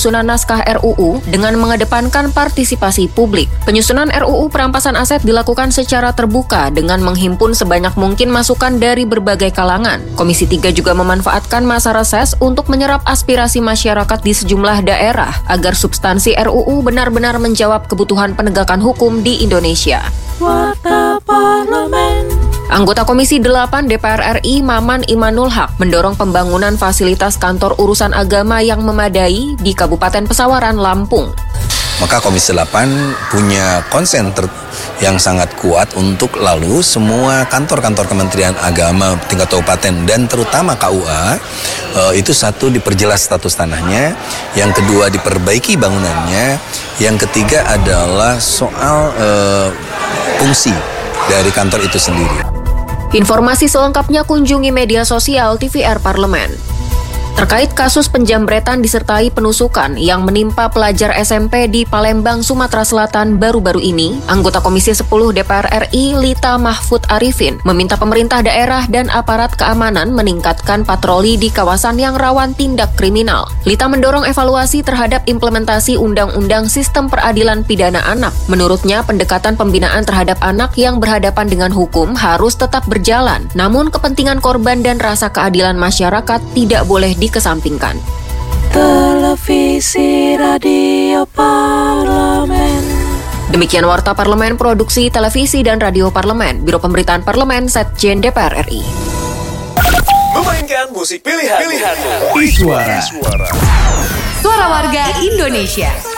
penyusunan naskah RUU dengan mengedepankan partisipasi publik. Penyusunan RUU perampasan aset dilakukan secara terbuka dengan menghimpun sebanyak mungkin masukan dari berbagai kalangan. Komisi 3 juga memanfaatkan masa reses untuk menyerap aspirasi masyarakat di sejumlah daerah agar substansi RUU benar-benar menjawab kebutuhan penegakan hukum di Indonesia. Warta Parlemen. Anggota Komisi 8 DPR RI Maman Imanul Haq mendorong pembangunan fasilitas kantor urusan agama yang memadai di Kabupaten Pesawaran, Lampung. Maka Komisi 8 punya konsen yang sangat kuat untuk lalu semua kantor-kantor Kementerian Agama tingkat kabupaten dan terutama KUA itu satu diperjelas status tanahnya, yang kedua diperbaiki bangunannya, yang ketiga adalah soal fungsi dari kantor itu sendiri. Informasi selengkapnya kunjungi media sosial TVR Parlemen. Terkait kasus penjambretan disertai penusukan yang menimpa pelajar SMP di Palembang, Sumatera Selatan baru-baru ini, anggota Komisi 10 DPR RI Lita Mahfud Arifin meminta pemerintah daerah dan aparat keamanan meningkatkan patroli di kawasan yang rawan tindak kriminal. Lita mendorong evaluasi terhadap implementasi Undang-Undang Sistem Peradilan Pidana Anak. Menurutnya, pendekatan pembinaan terhadap anak yang berhadapan dengan hukum harus tetap berjalan, namun kepentingan korban dan rasa keadilan masyarakat tidak boleh dikesampingkan. Televisi Radio Parlemen. Demikian Warta Parlemen, Produksi Televisi dan Radio Parlemen, Biro Pemberitaan Parlemen, Setjen DPR RI. Memainkan musik pilihan. Suara warga Indonesia.